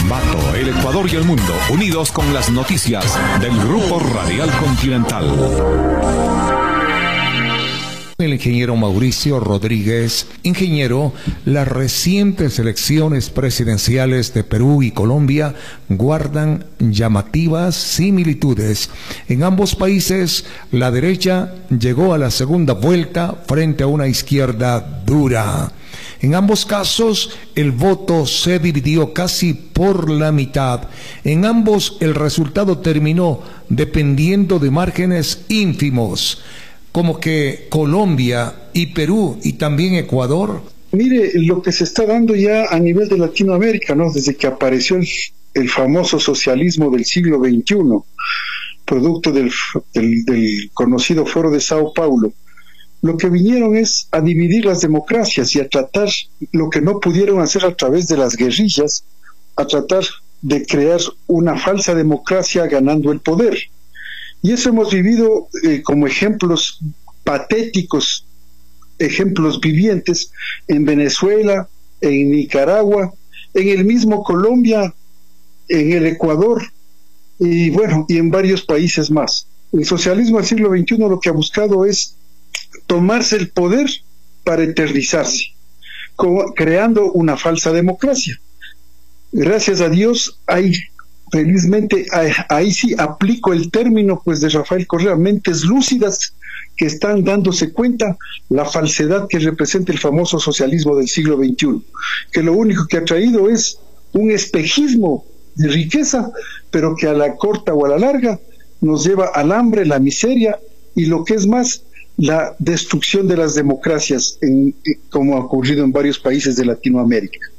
Ambato, el Ecuador y el mundo, unidos con las noticias del Grupo Radial Continental. El ingeniero Mauricio Rodríguez. Ingeniero, las recientes elecciones presidenciales de Perú y Colombia guardan llamativas similitudes. En ambos países, la derecha llegó a la segunda vuelta frente a una izquierda dura. En ambos casos, el voto se dividió casi por la mitad. En ambos, el resultado terminó dependiendo de márgenes ínfimos, como que Colombia y Perú y también Ecuador. Mire, lo que se está dando ya a nivel de Latinoamérica, ¿no? Desde que apareció el famoso socialismo del siglo XXI, producto del conocido Foro de Sao Paulo, lo que vinieron es a dividir las democracias y a tratar lo que no pudieron hacer a través de las guerrillas, a tratar de crear una falsa democracia ganando el poder. Y eso hemos vivido como ejemplos patéticos, ejemplos vivientes en Venezuela, en Nicaragua, en el mismo Colombia, en el Ecuador y bueno, y en varios países más. El socialismo del siglo XXI lo que ha buscado es tomarse el poder para eternizarse, creando una falsa democracia. Gracias a Dios felizmente, ahí sí aplico el término pues de Rafael Correa, mentes lúcidas que están dándose cuenta la falsedad que representa el famoso socialismo del siglo XXI, que lo único que ha traído es un espejismo de riqueza, pero que a la corta o a la larga nos lleva al hambre, la miseria y lo que es más, la destrucción de las democracias, como ha ocurrido en varios países de Latinoamérica.